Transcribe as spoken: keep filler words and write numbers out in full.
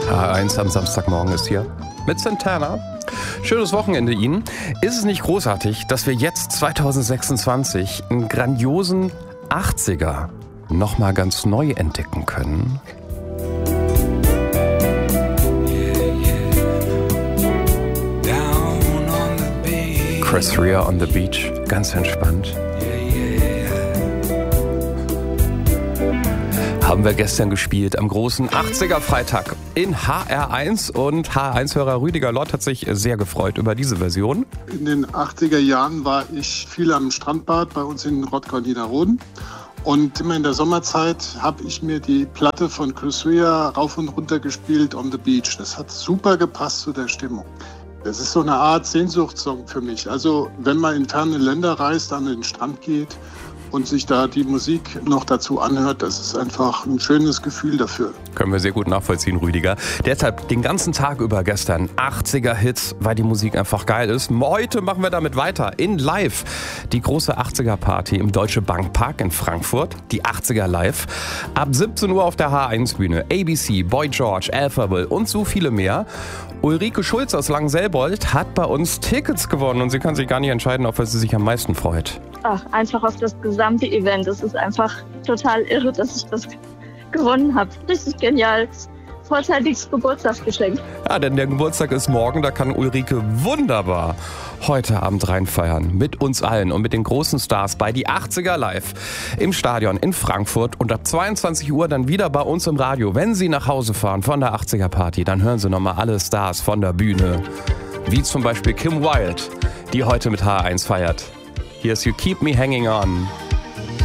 H eins am Samstagmorgen ist hier mit Santana. Schönes Wochenende Ihnen. Ist es nicht großartig, dass wir jetzt zwanzig sechsundzwanzig einen grandiosen achtziger nochmal ganz neu entdecken können? Chris Rea on the Beach, ganz entspannt. Haben wir gestern gespielt am großen achtziger-Freitag in H R eins und H R eins-Hörer Rüdiger Lott hat sich sehr gefreut über diese Version. In den achtziger Jahren war ich viel am Strandbad bei uns in Rottgau-Niederroden und immer in der Sommerzeit habe ich mir die Platte von Chris Rea rauf und runter gespielt, On the Beach. Das hat super gepasst zu der Stimmung. Das ist so eine Art Sehnsuchtssong für mich. Also wenn man in ferne Länder reist, an den Strand geht und sich da die Musik noch dazu anhört, das ist einfach ein schönes Gefühl dafür. Können wir sehr gut nachvollziehen, Rüdiger. Deshalb den ganzen Tag über gestern achtziger-Hits, weil die Musik einfach geil ist. Heute machen wir damit weiter in Live. Die große achtziger-Party im Deutsche Bank Park in Frankfurt. Die achtziger Live. Ab siebzehn Uhr auf der H eins Bühne. A B C, Boy George, Alphaville und so viele mehr. Ulrike Schulz aus Langenselbold hat bei uns Tickets gewonnen und sie kann sich gar nicht entscheiden, auf was sie sich am meisten freut. Ach, einfach auf das gesamte Event. Es ist einfach total irre, dass ich das gewonnen habe. Richtig genial. Vorzeitiges Geburtstagsgeschenk. Ja, denn der Geburtstag ist morgen, da kann Ulrike wunderbar heute Abend reinfeiern. Mit uns allen und mit den großen Stars bei die achtziger Live im Stadion in Frankfurt und ab zweiundzwanzig Uhr dann wieder bei uns im Radio. Wenn Sie nach Hause fahren von der achtziger Party, dann hören Sie nochmal alle Stars von der Bühne. Wie zum Beispiel Kim Wilde, die heute mit H eins feiert. Hier ist You Keep Me Hanging On.